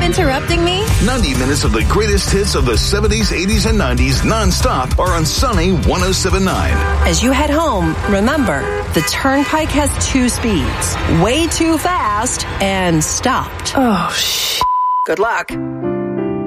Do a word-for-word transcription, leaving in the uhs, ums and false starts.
interrupting me? ninety minutes of the greatest hits of the seventies, eighties, and nineties nonstop are on Sunny one oh seven point nine. As you head home, remember, the Turnpike has two speeds. Way too fast and stopped. Oh, shit. Good luck.